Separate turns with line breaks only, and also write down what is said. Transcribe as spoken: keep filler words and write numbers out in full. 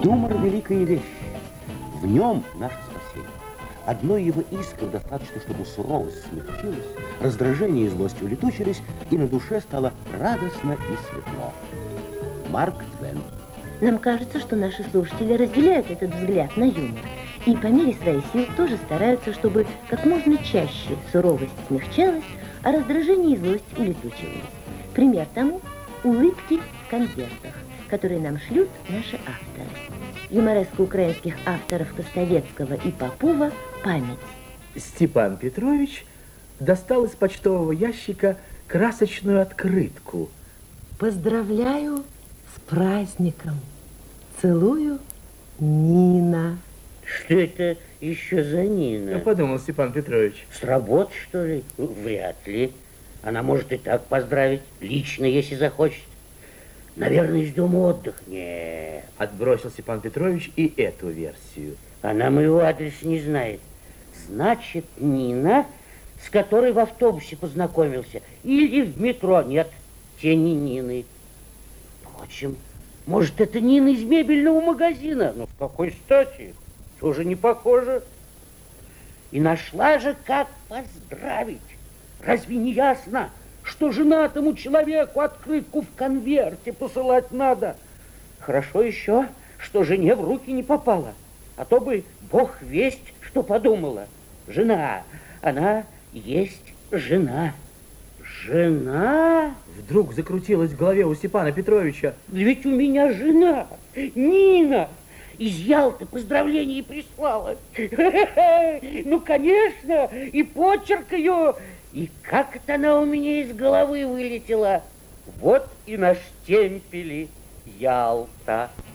Юмор – великая вещь. В нем наше спасение. Одной его искры достаточно, чтобы суровость смягчилась, раздражение и злость улетучились, и на душе стало радостно и светло. Марк Твен.
Нам кажется, что наши слушатели разделяют этот взгляд на юмор и по мере своих сил тоже стараются, чтобы как можно чаще суровость смягчалась, а раздражение и злость улетучивались. Пример тому – улыбки в конвертах, которые нам шлют наши авторы. Юмореска украинских авторов Костовецкого и Попова «Память».
Степан Петрович достал из почтового ящика красочную открытку.
Поздравляю с праздником. Целую, Нина.
Что это еще за Нина?
Я подумал, Степан Петрович.
С работы, что ли? Ну, вряд ли. Она может и так поздравить, лично, если захочет. Наверное, из дома отдых. Нет.
Отбросил Степан Петрович и эту версию.
Она моего адреса не знает. Значит, Нина, с которой в автобусе познакомился. Или в метро. Нет, те не Нины. Впрочем, может, это Нина из мебельного магазина? Ну, с какой стати? Тоже не похоже. И нашла же, как поздравить. Разве не ясно, что женатому человеку открытку в конверте посылать надо? Хорошо еще, что жене в руки не попала. А то бы бог весть, что подумала. Жена, она есть жена. Жена?
Вдруг закрутилась в голове у Степана Петровича.
Ведь у меня жена, Нина, из Ялты поздравления прислала. Ну, конечно, и почерк ее, и как это она у меня из головы вылетела. Вот и на штемпеле Ялта.